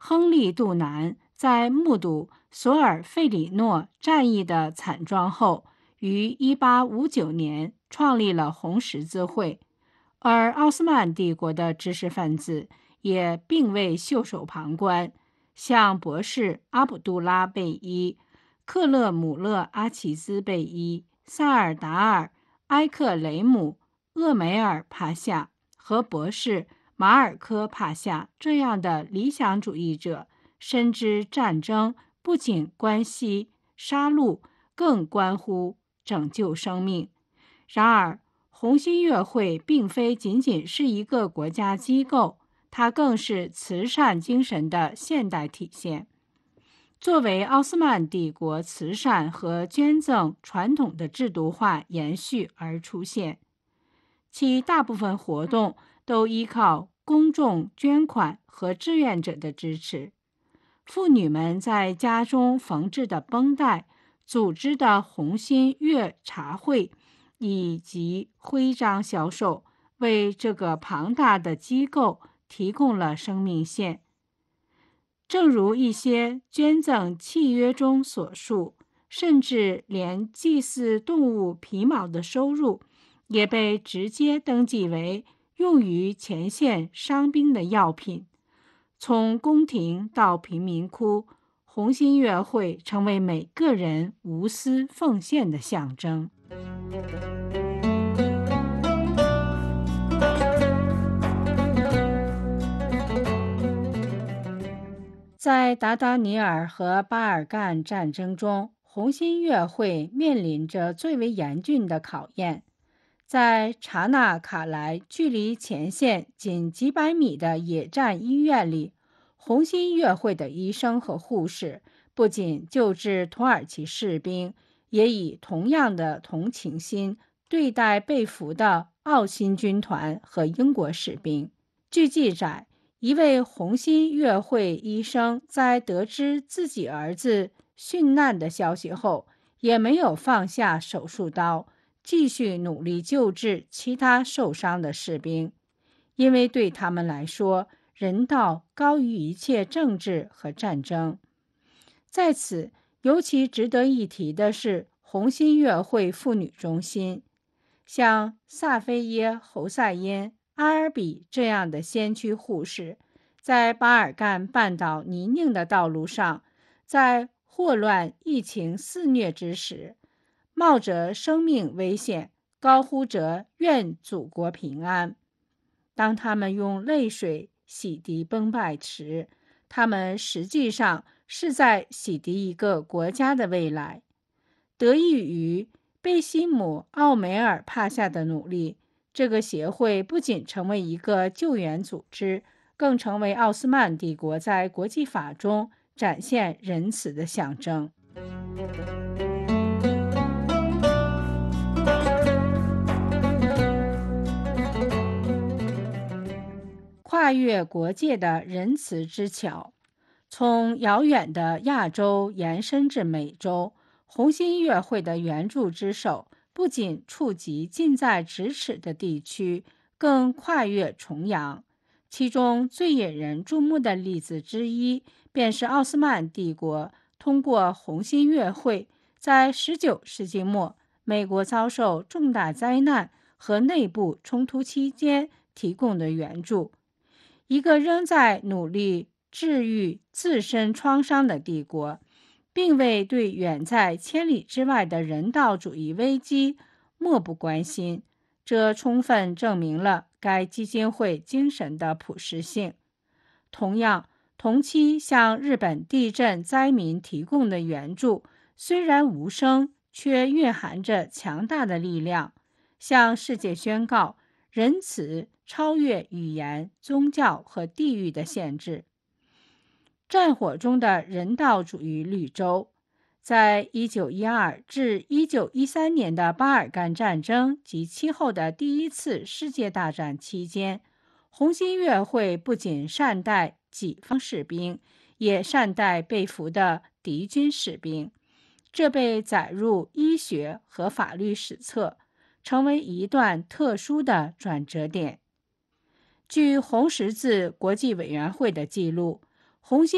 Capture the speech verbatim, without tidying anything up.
亨利·杜南在目睹索尔费里诺战役的惨状后，于一八五九年创立了红十字会，而奥斯曼帝国的知识分子也并未袖手旁观，像博士阿卜杜拉贝伊、克勒姆勒阿齐兹贝伊、萨尔达尔、埃克雷姆、厄梅尔帕夏和博士马尔科帕夏这样的理想主义者，深知战争不仅关系杀戮，更关乎拯救生命。然而，红新月会并非仅仅是一个国家机构，它更是慈善精神的现代体现。作为奥斯曼帝国慈善和捐赠传统的制度化延续而出现，其大部分活动都依靠公众捐款和志愿者的支持。妇女们在家中缝制的绷带、组织的红新月茶会以及徽章销售，为这个庞大的机构提供了生命线。正如一些捐赠契约中所述，甚至连祭祀动物皮毛的收入也被直接登记为用于前线伤兵的药品。从宫廷到贫民窟，红新月会成为每个人无私奉献的象征。在达达尼尔和巴尔干战争中，红新月会面临着最为严峻的考验。在查纳卡莱距离前线仅几百米的野战医院里，红新月会的医生和护士不仅救治土耳其士兵，也以同样的同情心对待被俘的奥新军团和英国士兵。据记载，一位红新月会医生在得知自己儿子殉难的消息后，也没有放下手术刀，继续努力救治其他受伤的士兵，因为对他们来说，人道高于一切政治和战争。在此，尤其值得一提的是红新月会妇女中心，像萨菲耶·侯赛因、阿尔比这样的先驱护士，在巴尔干半岛泥泞的道路上，在霍乱疫情肆虐之时，冒着生命危险，高呼着愿祖国平安。当他们用泪水洗涤崩败时，他们实际上是在洗涤一个国家的未来。得益于贝西姆·奥梅尔帕夏的努力，这个协会不仅成为一个救援组织，更成为奥斯曼帝国在国际法中展现仁慈的象征。跨越国界的仁慈之桥，从遥远的亚洲延伸至美洲，红新月会的援助之手不仅触及近在咫尺的地区，更跨越重洋。其中最引人注目的例子之一，便是奥斯曼帝国通过红新月会，在十九世纪末美国遭受重大灾难和内部冲突期间提供的援助。一个仍在努力治愈自身创伤的帝国，并未对远在千里之外的人道主义危机漠不关心，这充分证明了该基金会精神的普适性。同样，同期向日本地震灾民提供的援助虽然无声，却蕴含着强大的力量，向世界宣告仁慈超越语言、宗教和地域的限制。战火中的人道主义绿洲，在一九一二至一九一三年的巴尔干战争及其后的第一次世界大战期间，红新月会不仅善待己方士兵，也善待被俘的敌军士兵，这被载入医学和法律史册，成为一段特殊的转折点。据红十字国际委员会的记录，红新